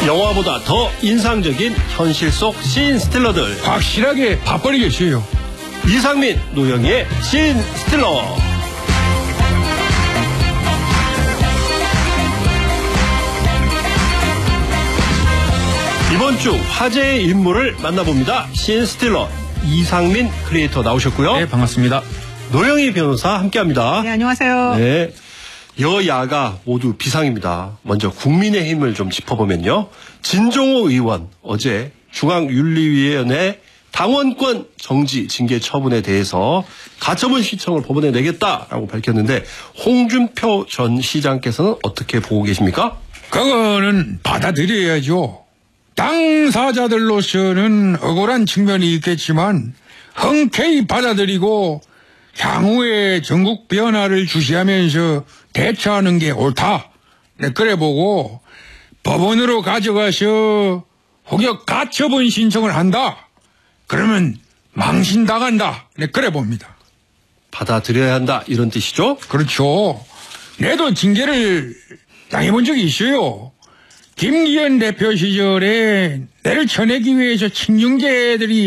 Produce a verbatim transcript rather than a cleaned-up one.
영화보다 더 인상적인 현실 속 씬스틸러들. 확실하게 봐버리겠어요. 이상민, 노영희의 씬스틸러. 이번 주 화제의 인물을 만나봅니다. 씬스틸러 이상민 크리에이터 나오셨고요. 네, 반갑습니다. 노영희 변호사 함께합니다. 네, 안녕하세요. 네, 여야가 모두 비상입니다. 먼저 국민의힘을 좀 짚어보면요. 진종호 의원 어제 중앙윤리위원회 당원권 정지 징계 처분에 대해서 가처분 신청을 법원에 내겠다라고 밝혔는데, 홍준표 전 시장께서는 어떻게 보고 계십니까? 그거는 받아들여야죠. 당사자들로서는 억울한 측면이 있겠지만 흔쾌히 받아들이고 향후의 전국 변화를 주시하면서 대처하는 게 옳다. 네, 그래 보고 법원으로 가져가서 혹여 가처분 신청을 한다. 그러면 망신당한다. 네, 그래 봅니다. 받아들여야 한다, 이런 뜻이죠? 그렇죠. 내도 징계를 당해본 적이 있어요. 김기현 대표 시절에 내를 쳐내기 위해서 친윤계들이